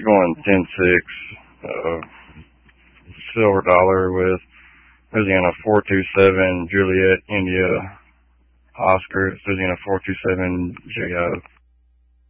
was going 10-6, silver dollar with Louisiana 427, Juliet, India, Oscar, Louisiana 427, JO.